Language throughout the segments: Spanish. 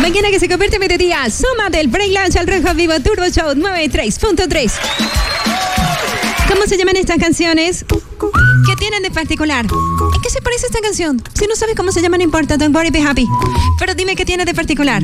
Mañana que se convierte en mediodía, suma del Break Lounge al Rojo Vivo Turbo Show 93.3. ¿Cómo se llaman estas canciones? ¿Qué tienen de particular? ¿En qué se parece esta canción? Si no sabes cómo se llama, no importa. Don't worry, be happy. Pero dime qué tiene de particular.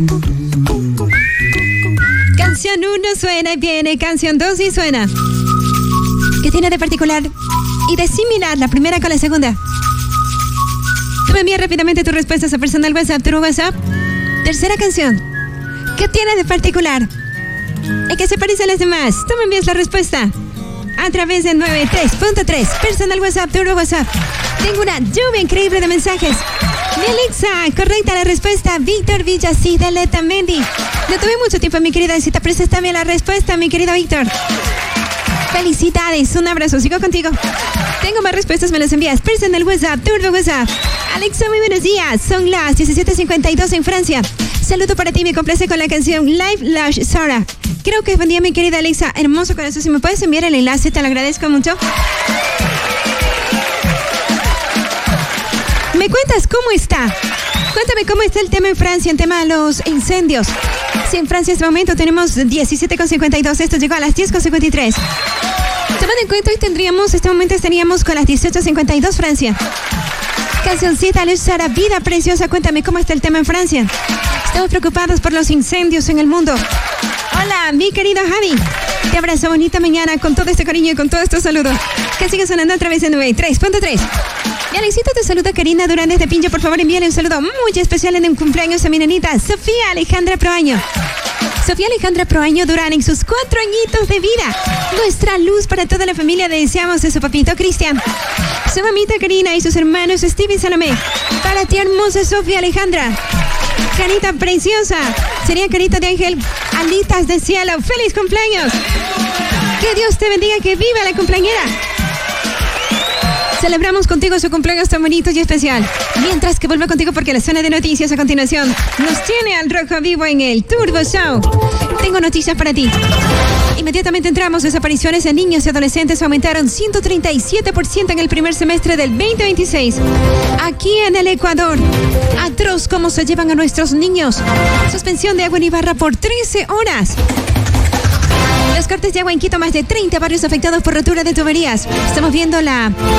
Canción 1 suena y viene. Canción 2 y suena. ¿Qué tiene de particular? Y de similar la primera con la segunda. Tú me envías rápidamente tus respuestas a personal WhatsApp, tu WhatsApp. Tercera canción. ¿Qué tiene de particular? ¿En qué se parece a las demás? Tú me envías la respuesta a través de 93.3. Personal WhatsApp, tu WhatsApp. Tengo una lluvia increíble de mensajes. Nelixa, correcta la respuesta. Víctor Villasí de Letamendi. No tuve mucho tiempo, mi querida. Si te prestas también la respuesta, mi querido Víctor. Felicidades, un abrazo, sigo contigo. Tengo más respuestas, me las envías. Personal WhatsApp, Turbo WhatsApp. Alexa, muy buenos días. Son las 17:52 en Francia. Saludo para ti, me complace con la canción Live Lush Sora. Creo que es buen día, mi querida Alexa. Hermoso con eso. Si me puedes enviar el enlace, te lo agradezco mucho. ¿Me cuentas cómo está? Cuéntame cómo está el tema en Francia, en tema de los incendios. Sí, en Francia en este momento tenemos 17:52. Esto llegó a las 10:53. Tomando en cuenta, hoy este momento estaríamos con las 18:52 Francia. Cancioncita, Lush Sara, vida preciosa. Cuéntame cómo está el tema en Francia. Estamos preocupados por los incendios en el mundo. Hola, mi querido Javi. Te abrazo, bonita mañana, con todo este cariño y con todo este saludo. Que siga sonando a través de 93.3. Y Alexito, te saluda Karina Durán desde Pincho. Por favor, envíale un saludo muy especial en un cumpleaños a mi nenita Sofía Alejandra Proaño. Sofía Alejandra Proaño Durán, en sus 4 añitos de vida. Nuestra luz para toda la familia le deseamos de su papito Cristian, su mamita Karina y sus hermanos Steve y Salomé. Para ti, hermosa Sofía Alejandra. Carita preciosa. Sería carita de ángel, alitas de cielo. ¡Feliz cumpleaños! Que Dios te bendiga, que viva la cumpleañera. Celebramos contigo su cumpleaños tan bonito y especial. Mientras que vuelvo contigo porque la zona de noticias a continuación nos tiene al Rojo Vivo en el Turbo Show. Tengo noticias para ti. Inmediatamente entramos. Desapariciones en niños y adolescentes aumentaron 137% en el primer semestre del 2026. Aquí en el Ecuador. Atroz cómo se llevan a nuestros niños. Suspensión de agua en Ibarra por 13 horas. Los cortes de agua en Quito, más de 30 barrios afectados por rotura de tuberías. Estamos viendo la